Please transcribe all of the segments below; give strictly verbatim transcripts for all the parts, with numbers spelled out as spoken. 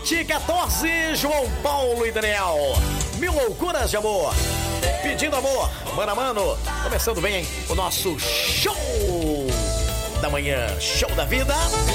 sete e quatorze, João Paulo e Daniel. Mil loucuras de amor. Pedindo amor, mano a mano. Começando bem, hein? O nosso show da manhã, show da vida.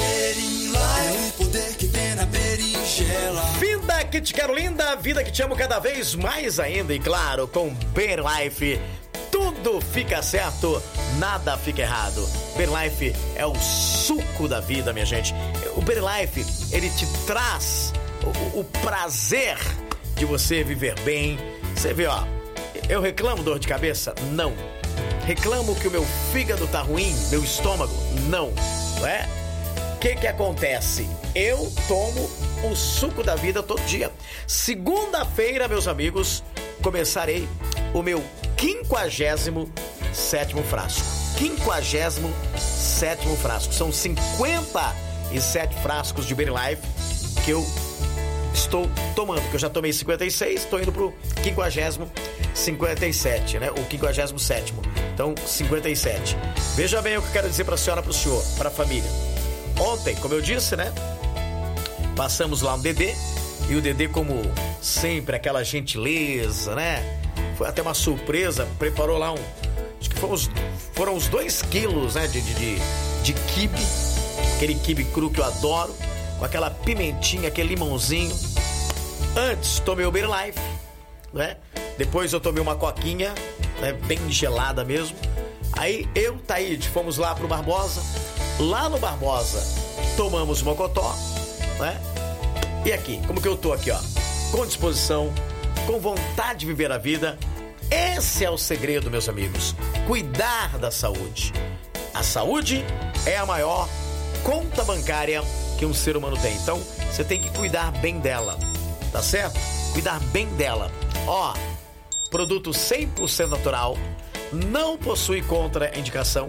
É o poder que tem na berinjela. Vida que te quero linda, vida que te amo cada vez mais ainda. E claro, com Berlife, tudo fica certo, nada fica errado. Berlife é o suco da vida, minha gente. O Berlife, ele te traz o, o prazer de você viver bem. Você vê, ó, eu reclamo dor de cabeça? Não. Reclamo que o meu fígado tá ruim, meu estômago? Não. Não é? O que que acontece? Eu tomo o suco da vida todo dia. Segunda-feira, meus amigos, começarei o meu quinquagésimo sétimo frasco. Quinquagésimo sétimo frasco. São cinquenta e sete frascos de Berlife que eu estou tomando, que eu já tomei cinquenta e seis, estou indo pro quinquagésimo, cinquenta e sete, né? O quinquagésimo sétimo. Então, cinquenta e sete. Veja bem o que eu quero dizer para a senhora, para o senhor, para a família. Ontem, como eu disse, né? Passamos lá um Dedê, e o Dedê, como sempre, aquela gentileza, né? Foi até uma surpresa, preparou lá um... Acho que foram os, foram uns dois quilos, né? De, de, de, de quibe, aquele quibe cru que eu adoro, com aquela pimentinha, aquele limãozinho. Antes, tomei o Berlife, né? Depois eu tomei uma coquinha, né? Bem gelada mesmo. Aí eu, Taíde, fomos lá pro Barbosa. Lá no Barbosa, tomamos mocotó, né? E aqui, como que eu tô aqui, ó? Com disposição, com vontade de viver a vida. Esse é o segredo, meus amigos. Cuidar da saúde. A saúde é a maior conta bancária que um ser humano tem. Então, você tem que cuidar bem dela, tá certo? Cuidar bem dela. Ó, produto cem por cento natural, não possui contraindicação.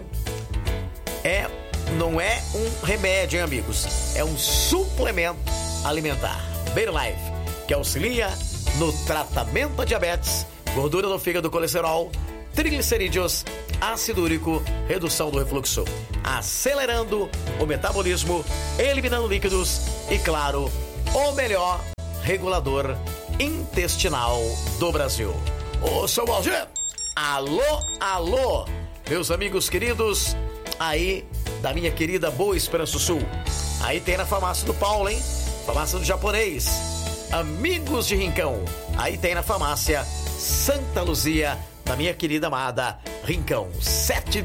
É, não é um remédio, hein, amigos? É um suplemento alimentar. Berlife, que auxilia no tratamento da diabetes, gordura do fígado, colesterol, triglicerídeos, ácido úrico, redução do refluxo, acelerando o metabolismo, eliminando líquidos e, claro, o melhor regulador intestinal do Brasil. Ô, seu Valdir, alô, alô, meus amigos queridos, aí da minha querida Boa Esperança Sul. Aí tem na farmácia do Paulo, hein? Farmácia do Japonês. Amigos de Rincão. Aí tem na farmácia Santa Luzia, da minha querida amada Rincão. sete